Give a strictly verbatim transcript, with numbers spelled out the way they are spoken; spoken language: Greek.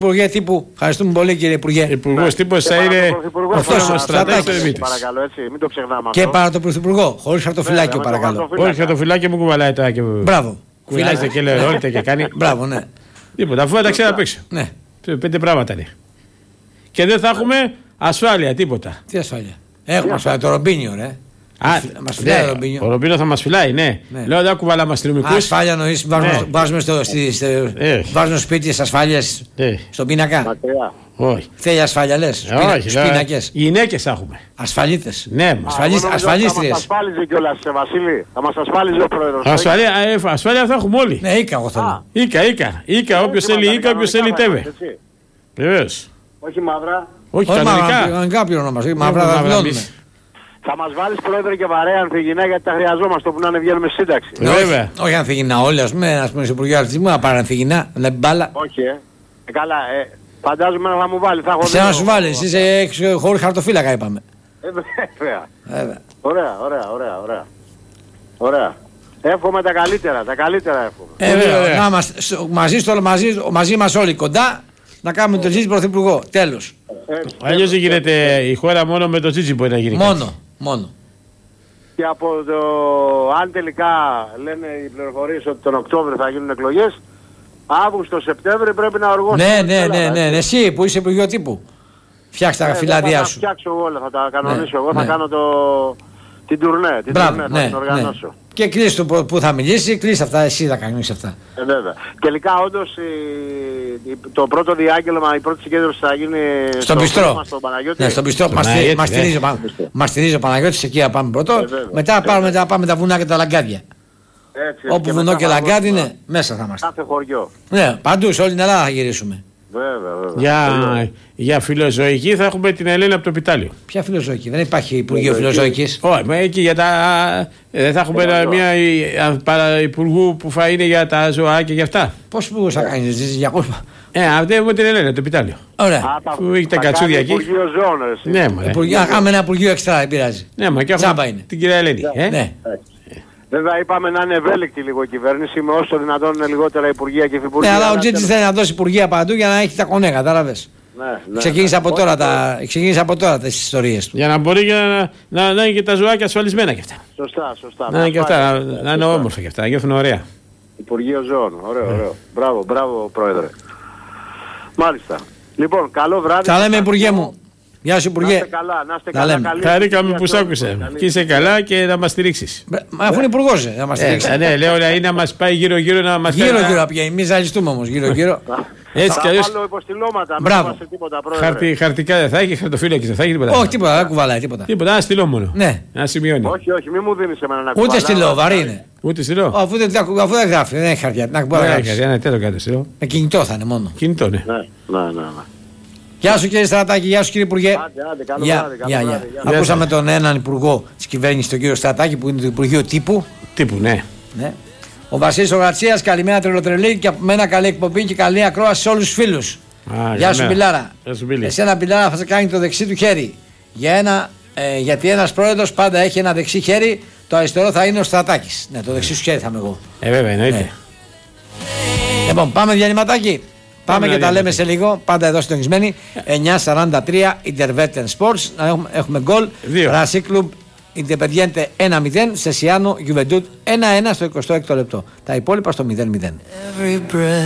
Υπουργέ Τύπου. Ευχαριστούμε πολύ, κύριε Υπουργέ. Υπουργός Τύπος θα είναι αυτός ο Στρατάκης. Παρακαλώ, έτσι, μην το ξεχνάμε. Και παρά τον Πρωθυπουργό, χωρίς χαρτοφυλάκιο, παρακαλώ. Όχι, χαρτοφυλάκιο μου κουβαλάει τώρα και. Μπράβο. Κουράζεται και λερώνεται και κάνει. Μπράβο, ναι. Τίποτα, αφού τα ξέρει απ' έξω. Ναι. Πέντε πράγματα είναι. Και δεν θα έχουμε ασφάλεια, τίποτα. Τι ασφάλεια. Έχουμε ασφάλεια, το Ρομπίνιο, ρε. Α, μας φυλάει ο Ρομπίνιο. Ο Ρομπίνιο θα μας φυλάει, ναι. ναι. Λέω δεν κουβαλάμε αστυνομικούς. Ασφάλεια εννοείς, βάζουμε, ναι. βάζουμε στο, στη, στο, ε. βάζουμε σπίτι της ασφάλειας ε. στον πίνακα. Μακριά. Όχι. Θέλει ασφάλεια λες, στους πίνα, πίνακες. Γυναίκες θα έχουμε. Ασφαλίτες. Ναι, Ασφαλίς, ασφαλίστριες. Θα μας ασφάλιζε κιόλας, Βασίλη. Θα μας ασφάλιζε ο πρόεδρος. Ασφαλεία, ασφαλεία θα έχουμε όλοι. Ναι, Ίκα εγώ θέλω. Ίκα, Ίκα. Ίκα, όποιος θέλει Ίκα, όποιος θέλει Τέβε. Βεβαίως. Όχι μαύρα. Όχι, κανονικά. Κανονικά πληρωνόμαστε. Μαύρα θα πληρώνουμε. Θα μας βάλεις πρόεδρε και βαρέα ανθυγινά γιατί τα χρειαζόμαστε όπου να είναι βγαίνουμε σύνταξη. Βέβαια. Όχι ανθυγινά όλοι, ας πούμε, ας πούμε στο Υπουργείο Αθλητισμού να πάρει ανθυγινά, να μπάλα. Όχι, ε. ε καλά, ε. Φαντάζομαι να θα μου βάλει. Θα έχω σε να σου βάλει, εσύ είσαι χωρίς χαρτοφύλακα είπαμε. Ε, βέβαια. Βέβαια. Ωραία, ωραία, ωραία, ωραία. Ωραία. Εύχομαι τα καλύτερα, τα καλύτερα εύχομαι. Ε, βέβαια. Να είμαστε μαζί, στο, μαζί, μαζί μας όλοι κοντά, να κάνουμε τον Τζίτζι πρωθυπουργό. Τέλος. Αλλιώς δεν γίνεται η χώρα μόνο με τον Τζίτζι μπορεί να γίνει. Μόνο, μόνο. Και από το, αν τελικά λένε οι πληροφορίες ότι τον Οκτώβριο θα γίνουν εκλογές, Αύγουστο-Σεπτέμβριο πρέπει να οργώσει. Ναι, ναι, ναι, ναι, ναι, εσύ που είσαι Υπουργείο Τύπου. Φτιάξτε τα φυλάδια σου. Θα φτιάξω εγώ όλα, θα τα κανονίσω ναι, εγώ, ναι. θα κάνω το, την τουρνέ, την Μπράβο, τουρνέ, ναι, θα την οργανώσω. Ναι. Και κλείς το που θα μιλήσει, κλείς αυτά, εσύ θα κανονίσεις αυτά. Ε, βέβαια. Τελικά όντως το πρώτο διάγγελμα, η πρώτη συγκέντρωση θα γίνει στον στο Πιστρό. Στον Παναγιώτη. Ναι, στον Πιστρό. Μας στηρίζει ο Παναγιώτης, εκεί να πάμε πρώτο. Ε, μετά πάμε να πάμε τα βουνά και τα λαγκάδια. Έτσι, όπου βουνό και λαγκάδι είναι, μέσα θα είμαστε. Κάθε χωριό. Ναι, παντού, σε όλη την Ελλάδα θα γυρίσουμε. Βέβαια, βέβαια. Για, για φιλοζωική θα έχουμε την Ελένη από το Πιτάλιο. Ποια φιλοζωική, δεν υπάρχει Υπουργείο Φιλοζωικής. Όχι, μα εκεί για τα. Δεν θα έχουμε ένα, μια παραυπουργού που θα είναι για τα ζωά και για αυτά. Πώς υπουργούς θα κάνεις, για κόσμο. Ε, αυτή έχουμε την Ελένη από το Πιτάλιο. Ωραία. Που έχει τα κατσούδια εκεί. Υπουργείο Ζώνες. Ναι, μα. Να κάνουμε ένα Υπουργείο εξτρά, δεν πειράζει. Ναι, μα και έχουμε την κυρία Ελένη. Ναι. Βέβαια είπαμε να είναι ευέλικτη λίγο η κυβέρνηση με όσο δυνατόν είναι λιγότερα υπουργεία και υφυπουργεία. Ναι, αλλά ο Τζίτζης θέλει να δώσει υπουργεία παντού για να έχει τα κονέ, κατάλαβες. Ναι, ναι, ξεκίνησε, ναι, από ναι. τώρα τα, ξεκίνησε από τώρα τις ιστορίες του. Για να μπορεί για να, να, να είναι και τα ζωάκια ασφαλισμένα και αυτά. Σωστά, σωστά. Να είναι και αυτά, να, να είναι όμορφα και αυτά, να νιώθουν ωραία. Υπουργείο Ζώων, ωραίο, ωραίο. Μπράβο, μπράβο πρόεδρε. Μάλιστα. Λοιπόν, καλό βράδυ. Τα λέμε Υπουργέ μου. Γεια σου Υπουργέ. Να είστε καλά, να είστε καλά. Καλή χαρήκαμε που σ' άκουσε. Και είσαι καλά και να μας στηρίξεις. Μα αφού είναι υπουργός, να μας στηρίξει. Ναι, λέω να είναι να μας πάει γύρω-γύρω να μας γύρω γύρω πια, μη ζαλιστούμε όμως γύρω-γύρω. Έτσι κι αλλιώς. Θα βάλω υποστηλώματα, μπράβο. μην τίποτα πρόεδρε. Χαρτί, χαρτικά δεν θα έχει, χαρτοφύλακες δεν θα έχει τίποτα. Όχι τίποτα, δεν κουβαλάει τίποτα. Τίποτα, ένα στυλό μόνο. Ναι. Ένα σημειώνει. Όχι, όχι, μην μου δίνεις εμένα να κουβαλάω. Ούτε στυλό, βαρύ είναι. Ούτε στυλό. Αφού δεν, αφού δεν γράφει, δεν έχει χαρτιά. Να κουβαλάει. Ένα τέτοιο κάτι στυλό. Με κινητό θα είναι μόνο. Κινητό, ναι. Ναι, ναι, ναι. Γεια σου κύριε Στρατάκη, γεια σου κύριε Υπουργέ. Άντε, άντε, καλό βράδυ, καλό βράδυ. Ακούσαμε τον έναν υπουργό της κυβέρνησης, τον κύριο Στρατάκη, που είναι του Υπουργείου Τύπου. Τύπου, ναι. ναι. Ο Βασίλης ο Γρατσίας, καλημέρα τρελοτρελή και από μένα καλή εκπομπή και καλή ακρόαση σε όλους τους φίλους. Α, γεια σου Μπιλάρα. Εσένα Εσένα Μπιλάρα θα σε κάνει το δεξί του χέρι. Για ένα, ε, γιατί ένας πρόεδρος πάντα έχει ένα δεξί χέρι, το αριστερό θα είναι ο Στρατάκης. Ναι, το δεξί σου χέρι θα είμαι εγώ. Ε, βέβαια, εννοείται. Ναι. Λοιπόν, πάμε διανυματάκι. Πάμε, πάμε και τα λέμε σε λίγο. Πάντα εδώ συντονισμένοι. εννιά σαράντα τρία Intervetten Sports. Έχουμε, έχουμε γκολ. Ρασί Κλουμπ Independiente ένα μηδέν. Σεσιάνο Juventud ένα ένα στο εικοστό έκτο λεπτό. Τα υπόλοιπα στο μηδέν μηδέν.